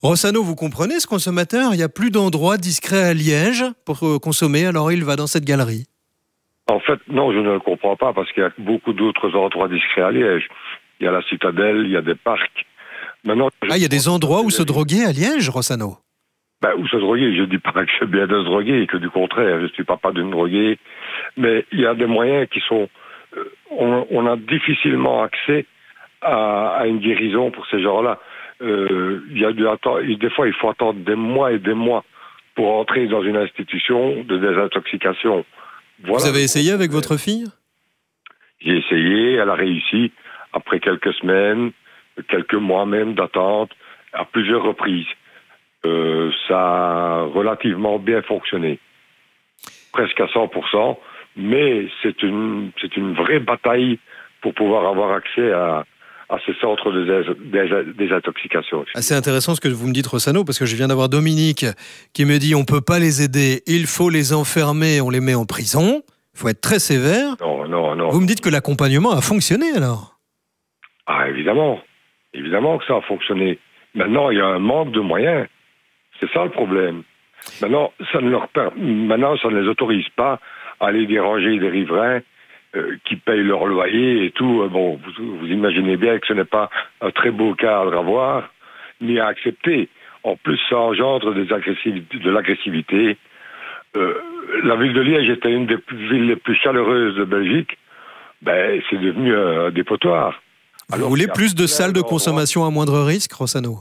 Rossano, vous comprenez ce consommateur? Il n'y a plus d'endroit discret à Liège pour consommer, alors il va dans cette galerie. En fait, non, je ne le comprends pas parce qu'il y a beaucoup d'autres endroits discrets à Liège. Il y a la Citadelle, il y a des parcs. Maintenant, il y a des endroits où se droguer à Liège, Rossano? Où se droguer? Je ne dis pas que c'est bien de se droguer, que du contraire. Je ne suis pas d'une droguée. Mais il y a des moyens qui sont... on a difficilement accès à une guérison pour ces gens-là. Des fois, il faut attendre des mois et des mois pour entrer dans une institution de désintoxication. Voilà. Vous avez essayé avec votre fille? J'ai essayé, elle a réussi après quelques semaines, quelques mois même d'attente, à plusieurs reprises. Ça a relativement bien fonctionné, presque à 100%, mais c'est une vraie bataille pour pouvoir avoir accès à ces centres de désintoxication. C'est intéressant ce que vous me dites, Rossano, parce que je viens d'avoir Dominique qui me dit on ne peut pas les aider, il faut les enfermer, on les met en prison, il faut être très sévère. Non. Vous me dites que l'accompagnement a fonctionné alors? Ah, évidemment que ça a fonctionné. Maintenant, il y a un manque de moyens. C'est ça le problème. Maintenant, ça ne les autorise pas à aller déranger des riverains qui payent leur loyer et tout. Bon, vous imaginez bien que ce n'est pas un très beau cadre à voir, ni à accepter. En plus, ça engendre de l'agressivité. La ville de Liège était une des villes les plus chaleureuses de Belgique. C'est devenu un dépotoir. Vous voulez plus de salles de consommation à moindre risque, Rossano?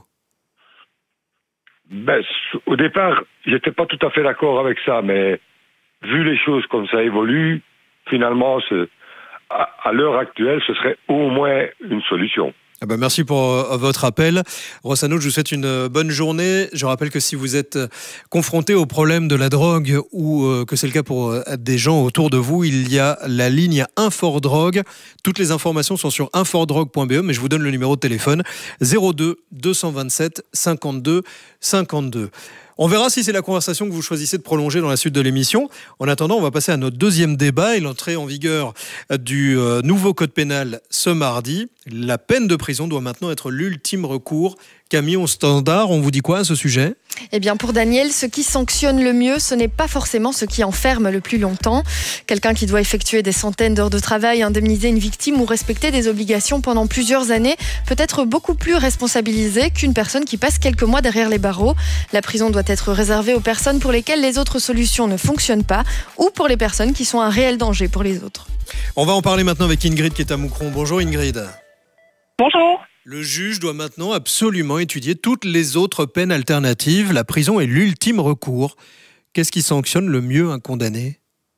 Au départ, j'étais pas tout à fait d'accord avec ça, mais vu les choses comme ça évoluent, finalement, à l'heure actuelle, ce serait au moins une solution. Merci pour votre appel. Rossano, je vous souhaite une bonne journée. Je rappelle que si vous êtes confronté au problème de la drogue ou que c'est le cas pour des gens autour de vous, il y a la ligne Infordrogue. Toutes les informations sont sur infordrogue.be, mais je vous donne le numéro de téléphone 02 227 52 52. On verra si c'est la conversation que vous choisissez de prolonger dans la suite de l'émission. En attendant, on va passer à notre deuxième débat et l'entrée en vigueur du nouveau code pénal ce mardi. La peine de prison doit maintenant être l'ultime recours. Camille, au standard, on vous dit quoi à ce sujet? Eh bien, pour Daniel, ce qui sanctionne le mieux, ce n'est pas forcément ce qui enferme le plus longtemps. Quelqu'un qui doit effectuer des centaines d'heures de travail, indemniser une victime ou respecter des obligations pendant plusieurs années peut être beaucoup plus responsabilisé qu'une personne qui passe quelques mois derrière les barreaux. La prison doit être réservée aux personnes pour lesquelles les autres solutions ne fonctionnent pas ou pour les personnes qui sont un réel danger pour les autres. On va en parler maintenant avec Ingrid qui est à Moucron. Bonjour Ingrid. Bonjour. Le juge doit maintenant absolument étudier toutes les autres peines alternatives. La prison est l'ultime recours. Qu'est-ce qui sanctionne le mieux un condamné?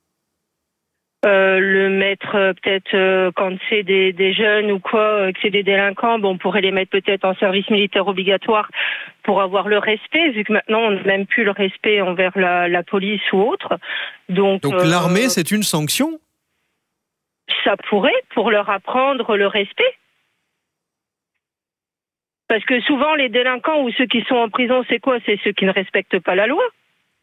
Le mettre peut-être quand c'est des jeunes ou quoi, que c'est des délinquants, on pourrait les mettre peut-être en service militaire obligatoire pour avoir le respect, vu que maintenant on n'a même plus le respect envers la police ou autre. Donc l'armée, c'est une sanction? Ça pourrait, pour leur apprendre le respect. Parce que souvent, les délinquants ou ceux qui sont en prison, c'est quoi? C'est ceux qui ne respectent pas la loi.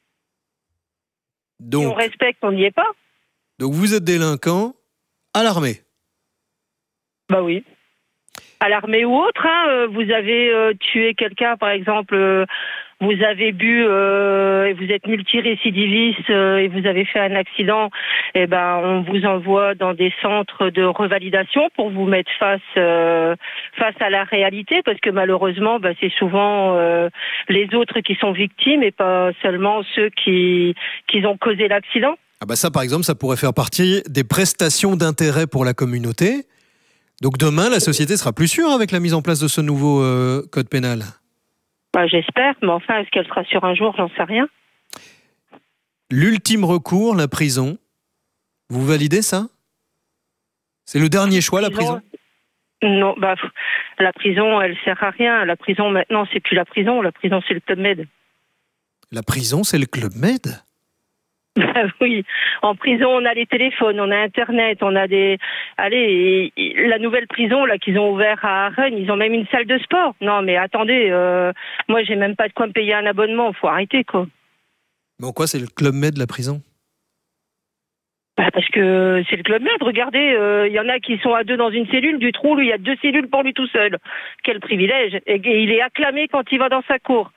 Donc, si on respecte, on n'y est pas. Donc vous êtes délinquant à l'armée? Bah oui. À l'armée ou autre, vous avez tué quelqu'un, par exemple, vous avez bu et vous êtes multirécidiviste et vous avez fait un accident, on vous envoie dans des centres de revalidation pour vous mettre face à la réalité, parce que malheureusement, c'est souvent les autres qui sont victimes et pas seulement ceux qui ont causé l'accident. Ça, par exemple, ça pourrait faire partie des prestations d'intérêt pour la communauté. Donc demain, la société sera plus sûre avec la mise en place de ce nouveau code pénal. J'espère, mais enfin, est-ce qu'elle sera sûre un jour? J'en sais rien. L'ultime recours, la prison. Vous validez ça? C'est le dernier choix, la prison? Non, la prison, elle sert à rien. La prison, maintenant, c'est plus la prison. La prison, c'est le Club Med. La prison, c'est le Club Med? Oui, en prison, on a les téléphones, on a Internet, on a la nouvelle prison là qu'ils ont ouvert à Rennes, ils ont même une salle de sport. Non, mais attendez, moi, j'ai même pas de quoi me payer un abonnement, faut arrêter, quoi. Mais en quoi c'est le Club Med, la prison? Parce que c'est le Club Med. Regardez, il y en a qui sont à 2 dans une cellule. Du trou, lui, il y a 2 cellules pour lui tout seul. Quel privilège. Et il est acclamé quand il va dans sa cour.